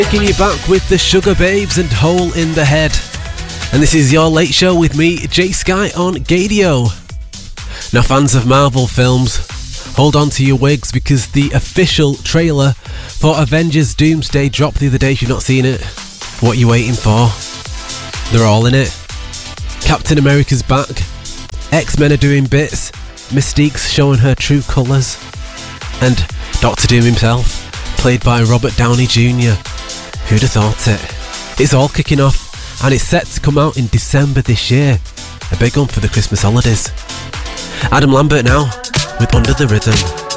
Taking you back with the Sugar Babes and Hole in the Head. And this is Your Late Show with me, Jay Sky, on Gadio. Now, fans of Marvel films, hold on to your wigs because the official trailer for Avengers Doomsday dropped the other day. If you've not seen it, what are you waiting for? They're all in it. Captain America's back. X-Men are doing bits. Mystique's showing her true colours. And Doctor Doom himself, played by Robert Downey Jr. Who'd have thought it? It's all kicking off, and it's set to come out in December this year. A big one for the Christmas holidays. Adam Lambert now, with Under the Rhythm.